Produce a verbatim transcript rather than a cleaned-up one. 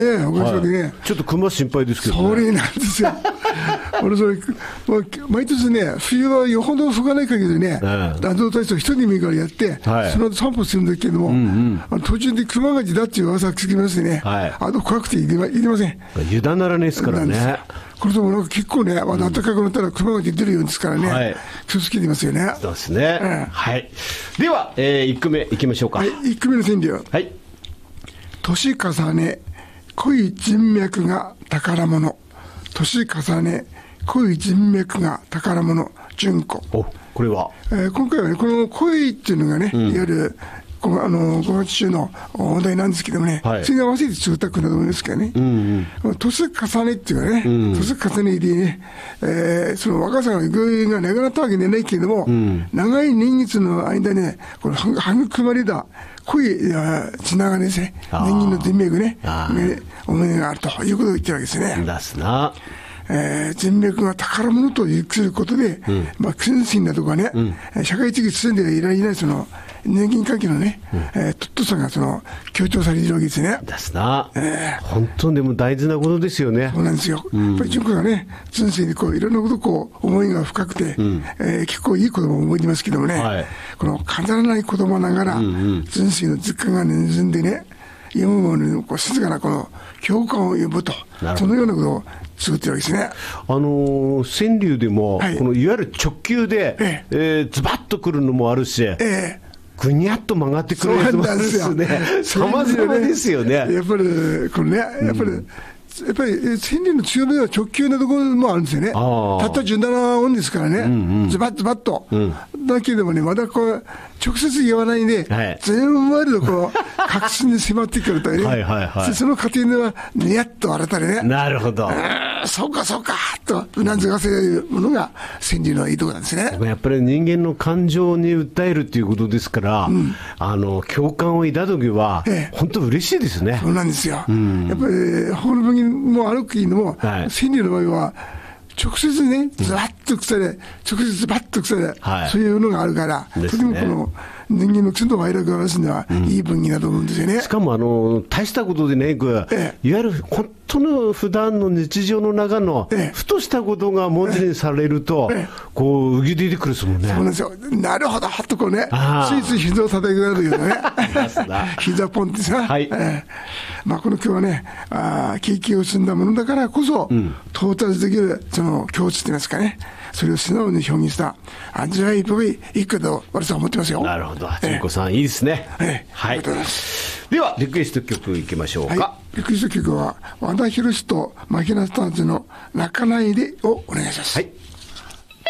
ね、おかしくてね、 はい、ちょっと熊心配ですけどね。 それなんですよ。俺それ、まあ、毎年ね、冬はよほど吹かない限りね、ランド体操一人でもいいからやって、はい、その後散歩するんだけども、うんうん、あの途中で熊がちだっていう噂が聞きましてね、はい、あと怖くていりま、いりません。 油断ならねえですからね。 これともなんか結構ね、まだ暖かくなったら熊が出てるようですからね、はい、気をつけてますよね。 そうですね。うん、はい。では、えー、いっこめいきましょうか。 はい、いっこめの川柳。はい。年重ね、濃い人脈が宝物。年重ね、濃い人脈が宝物。純子。 お、これは、 えー、今回はね、この濃いっていうのがね、うん、いわゆるあのごがつ中のお題なんですけどもね、はい、それに合わせて作った句だと思いますけどね、うんうん、年重ねっていうかね、うん、年重ねでね、えー、その若さの勢いがなくなったわけでないけれども、うん、長い年月の間ね、この育まれた濃いつながりですね、年金の人脈ね、思い出があるということを言ってるわけですね。 だすな。 えー、人脈が宝物というすることで、うん、まあ、君臣だとかね、うん、社会的に進んでいないいないその年金関係のね、うん、えー、とっとさがその強調されているわけですね。 ですな、えー、本当にでも大事なことですよね。 そうなんですよ、うん、やっぱり純子がね、人生にこういろんなことこう思いが深くて、うん、えー、結構いい言葉を覚えてますけどもね、はい、この飾らない言葉ながら、うんうん、人生の実感が根付んでね、読むものにこう静かなこの共感を呼ぶと、そのようなことを作ってるわけですね。 あのー、川柳でも、はい、このいわゆる直球で、えええー、ズバッとくるのもあるし、ええ、ぐにゃっと曲がってくるやつもあるんですね。様々ですよね。やっぱりこれね、やっぱり、うん、やっぱり川柳の強みは直球なところもあるんですよね。たったじゅうなな音ですからね、うんうん、ズバッズバッと、うん、だけどもね、まだこう直接言わないで、はい、全部までこう確信に迫ってくるとね、はいはい、はい、その過程ではにやっと新たにね、 なるほど、 そうかそうかとうなずかせるものが川柳のいいところなんですね。 やっぱり人間の感情に訴えるということですから、うん、あの共感を抱くときは、ええ、本当嬉しいですね。 そうなんですよ、うん、やっぱり法の文もあるけども、はい、川柳の場合は直接ね、ズバッとくされ、うん、直接ズバッとくされ、はい、そういうのがあるから、ね、とてもこの人間の苦と愛楽を表すには、うん、いい文義だと思うんですよね。 しかもあの大したことでね、ええ、いわゆる本当の普段の日常の中の、ええ、ふとしたことが文字にされると、ええ、こう浮き出てくるですもんね。 そうなんですよ。なるほどとこうね、ついつい膝を叩きなるようなね膝ポンってさ、はい、ええ、まあ、この今日はね、あ経験を積んだものだからこそ、うん、到達できるその境地といいますかね、それを素直に表現した味わい深い一句と私は思ってますよ。 なるほど、純子さん、ええ、いいですね。ええ、はい、ありがとうございます。ではリクエスト曲いきましょうか。はい、 リクエスト曲は和田博と牧野スターズの泣かないでをお願いします。はい。